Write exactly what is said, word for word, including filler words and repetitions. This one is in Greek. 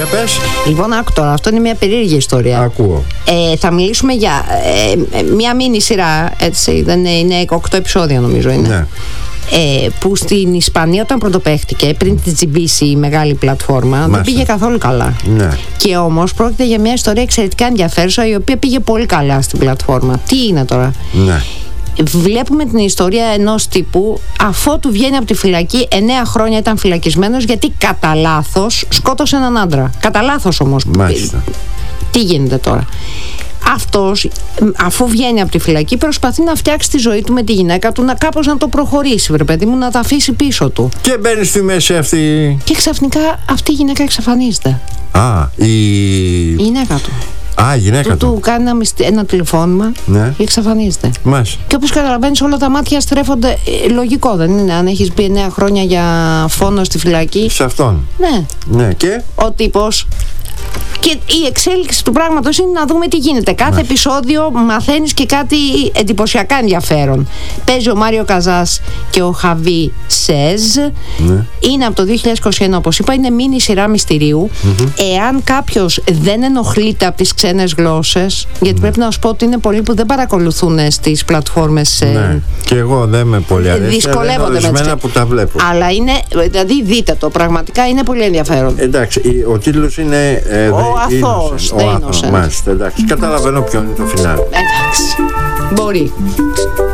Για πες. Λοιπόν, άκου τώρα, αυτό είναι μια περίεργη ιστορία. Ακούω. Ε, θα μιλήσουμε για ε, μια μίνι σειρά, έτσι, δεν είναι, είναι οκτώ επεισόδια νομίζω είναι. Ναι. Ε, που στην Ισπανία όταν πρωτοπαίχτηκε, πριν τη τζιμπήσει η μεγάλη πλατφόρμα, Μάλιστα. δεν πήγε καθόλου καλά. Ναι. Και όμως πρόκειται για μια ιστορία εξαιρετικά ενδιαφέρουσα, η οποία πήγε πολύ καλά στην πλατφόρμα. Τι είναι τώρα? Ναι. Βλέπουμε την ιστορία ενός τύπου, αφότου βγαίνει από τη φυλακή, εννέα χρόνια ήταν φυλακισμένος γιατί κατά λάθος σκότωσε έναν άντρα. Κατά λάθος όμως. Μάλιστα. Τι γίνεται τώρα? Αυτός, αφού βγαίνει από τη φυλακή, προσπαθεί να φτιάξει τη ζωή του με τη γυναίκα του, να κάπως να το προχωρήσει, βρε παιδί μου, να τα αφήσει πίσω του. Και μπαίνει στη μέση αυτή. Και ξαφνικά αυτή η γυναίκα εξαφανίζεται. Α, η... Η γυναίκα του. Α, η γυναίκα του. του. Του κάνει ένα, μισθ... ένα τηλεφώνημα ναι. και εξαφανίζεται. Μάλιστα. Και όπως καταλαβαίνεις, όλα τα μάτια στρέφονται. Ε, λογικό δεν είναι? Αν έχεις μπει εννέα χρόνια για φόνο στη φυλακή. Σε αυτόν. Ναι. Ναι, και. Ο τύπος. Και η εξέλιξη του πράγματος είναι να δούμε τι γίνεται. Κάθε ναι. επεισόδιο μαθαίνεις και κάτι εντυπωσιακά ενδιαφέρον. Παίζει ο Μάριο Καζάς και ο Χαβί Σέζ. Ναι. Είναι από το δύο χιλιάδες είκοσι ένα, όπως είπα. Είναι μίνι σειρά μυστηρίου. Mm-hmm. Εάν κάποιος δεν ενοχλείται από τις ξένες γλώσσες, γιατί mm. πρέπει να σου πω ότι είναι πολλοί που δεν παρακολουθούν στις πλατφόρμες. Ναι. Και εγώ δεν με πολύ αρέσει. Δυσκολεύονται με τις... που τα βλέπω. Αλλά είναι, δηλαδή δείτε το, πραγματικά είναι πολύ ενδιαφέρον. Εντάξει, ο τίτλος είναι ε, ο αθώος, ο αθώος, μάλιστα, εντάξει, καταλαβαίνω ποιο είναι το φινάλε. Εντάξει, μπορεί.